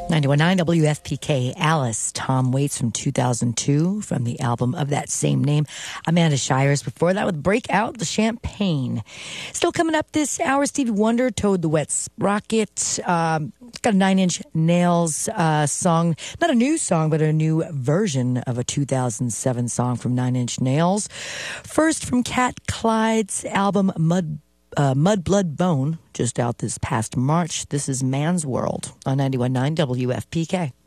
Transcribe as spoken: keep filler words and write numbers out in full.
ninety-one point nine W F P K, Alice, Tom Waits from two thousand two, from the album of that same name. Amanda Shires before that with Breakout, the Champagne. Still coming up this hour, Stevie Wonder, Toad the Wet Sprocket. Um, it's got a Nine Inch Nails uh, song, not a new song, but a new version of a two thousand seven song from Nine Inch Nails. First from Cat Clyde's album Mud Uh, Mud, Blood, Bone, just out this past March. This is Man's World on ninety-one point nine W F P K.